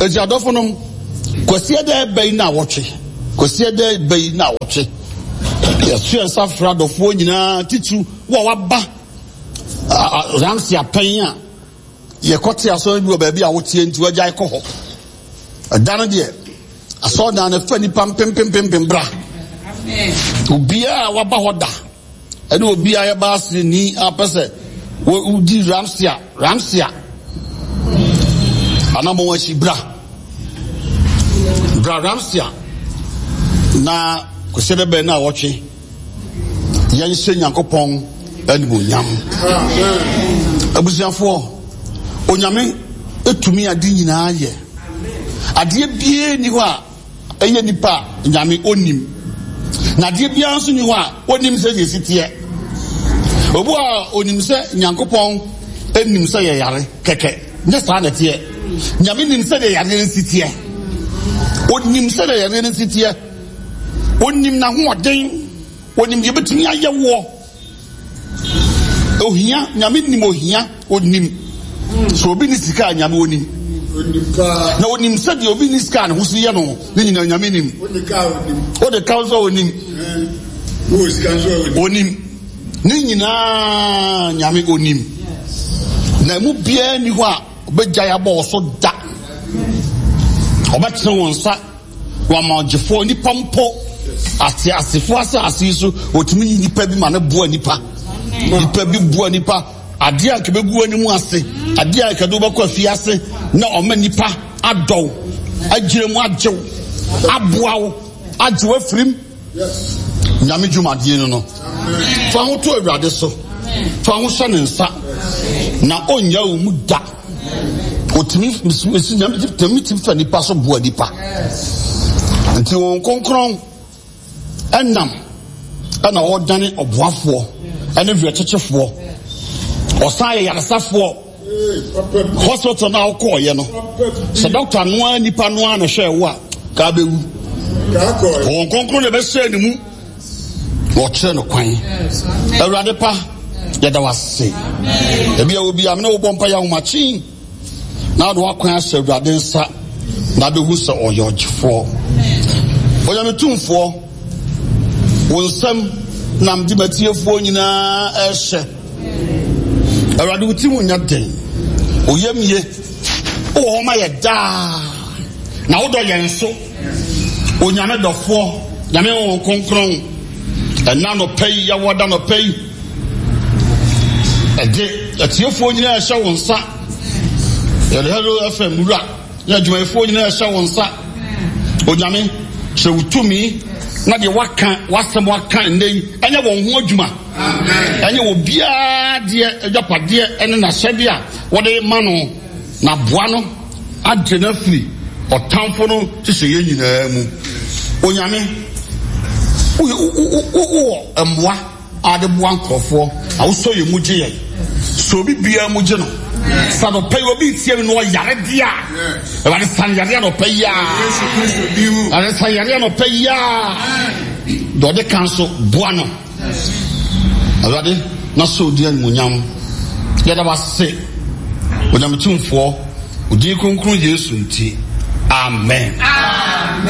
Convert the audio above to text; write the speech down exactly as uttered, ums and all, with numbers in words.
ezi adofo no kwasi da bai na woche kwasi da bai na woche yesu ensa fra adofo nyina titu wo waba ransi apan a ye kote aso bi ba bia wotie nti wagya ikọ ho adana de aso da na fa ni pam pem pem pem pem bra amen obia waba hoda ene obia ya ba asiri ni apese wo di ramsia ramsia anamo wa shi bra bra ramsia na kusede be na woche yan hye Nyankopɔn animu nyam abusiafo onyame etumi ade nyinaa ye ade bie ni ho a eye nipa nyame onim na ade bie anso ni ho a onim se yesitie obu a onim se Nyankopɔn enim se ye yare keke nye sa na tie nyame nim se ye yare nsitie onim se ye yare nsitie onim na ho oden onim ye betumi ayewo ohia nyame nim ohia onim so obi ni sika nyame onim na onim se de obi ni sika na husu ye no ni nyina nyame nim onika onim o de council onim wo sika so onim ni nyina nyame onim na mu bia ni ho a obegya ya bo so da obatena wonsa wa magefo ni pampo ati asifo asa asisu otumi nipa bi ma na boa nipa nipa bi boa nipa ade a kebegu ani mu ase ade a kedo bakọ afi ase na oma nipa adọw agire mu agyew aboawo agyew afrim yes nyame dwumadie no no fa ho to awurade so fa ho hye ne nsa na onya wo mu da otumi mesi nyame temi timi fa nipa so boa nipa nti won konkron enam ana odane oboafo ene hwetechefo osaye yaresafo hospital na okọ ye no se doctor no nipa no ana hwe wo a ka bewu ka ko won konkron le be se ni mu wo kire no kwan awurade pa yeda wase ebi obi amna wo bompa ya humachi na do akwan ase awurade nsa na behu se oyojefo oya metumfo wonsam nam di batiefo nyina ehye awurade utimu nyaden oyamye o ma ye da na wo do ye nso onyame dofo nyame won konkron ena no pay ya woda no pay ede atiefo nyina ehye wonsa ya hello fm wura ya dwumayefo nyina ehye wonsa onyame se utumi na de waka wasem waka ndey enye won ho adwuma amen enye wo bia de adwapade ene na hyede a wode ma no na boa no ade na firi otamfo no hye ye nyinaa mu onyame o o emwa ade boa nkofo a wo so ye mugye ye so bi bia mugye no sado pay obi tie no yare dia e ba san yare no pay ya ale san yare no pay ya do de kanso boano awade na so dia munyam ya da wase onam tumfo odi konkron Yesu nti amen.